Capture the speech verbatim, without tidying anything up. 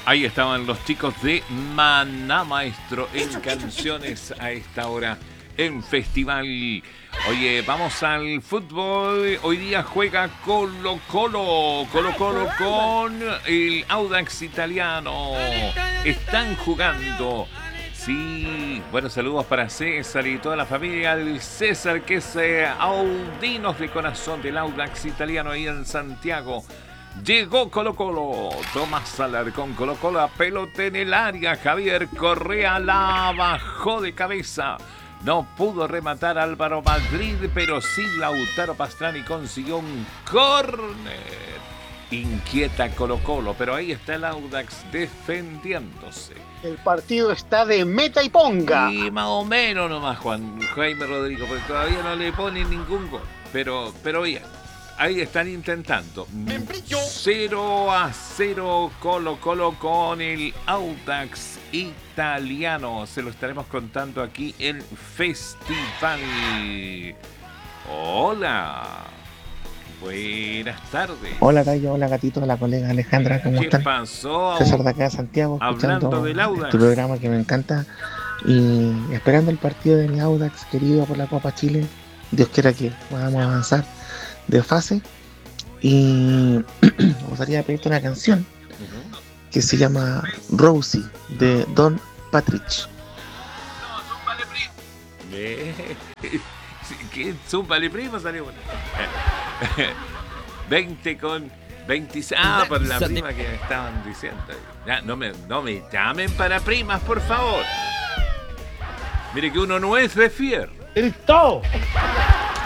Ahí estaban los chicos de Maná Maestro en canciones a esta hora en Festival. Oye, vamos al fútbol. Hoy día juega Colo Colo. Colo Colo con el Audax Italiano. Están jugando. Sí, buenos saludos para César y toda la familia. El César, que es eh, audinos de corazón del Audax Italiano ahí en Santiago. Llegó Colo Colo. Tomás Alarcón, Colo Colo, a pelota en el área. Javier Correa la bajó de cabeza. No pudo rematar Álvaro Madrid, pero sí Lautaro Pastrani consiguió un córner. Inquieta Colo Colo, pero ahí está el Audax defendiéndose. El partido está de meta y ponga. Y más o menos nomás, Juan Jaime Rodrigo, porque todavía no le ponen ningún gol. Pero, pero bien. Ahí están intentando. cero a cero Colo Colo con el Audax Italiano. Se lo estaremos contando aquí en Festival. Hola. Buenas tardes. Hola Gallo, hola Gatito, hola colega Alejandra, ¿cómo ¿Qué están? pasó? César de acá de Santiago, Hablando del Audax. tu programa que me encanta y esperando el partido de mi Audax querido por la Copa Chile. Dios quiera que podamos avanzar de fase y me gustaría pedirte una canción uh-huh. que se llama Rosie de Don Patrick. ¿Qué? Zúmbale primo salió bueno. veinte con veintiséis. Ah, por la prima que me estaban diciendo. Ya, no me, no me llamen para primas, por favor. Mire que uno no es de fier. ¡Listo!